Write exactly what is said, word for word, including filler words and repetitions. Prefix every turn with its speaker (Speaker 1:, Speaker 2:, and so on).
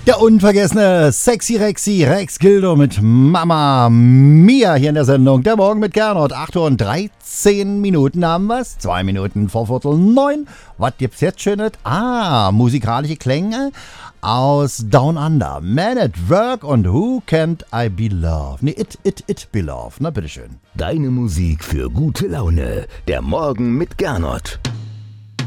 Speaker 1: Der unvergessene Sexy Rexy Rex Gildo mit Mama Mia hier in der Sendung. Der Morgen mit Gernot. acht Uhr und dreizehn Minuten haben wir's. Zwei Minuten vor Viertel neun. Was gibt's jetzt Schönes? Ah, musikalische Klänge aus Down Under. Man at Work und Who Can't I Be Loved? Nee, It, It, It Be Loved. Na, bitteschön.
Speaker 2: Deine Musik für gute Laune. Der Morgen mit Gernot.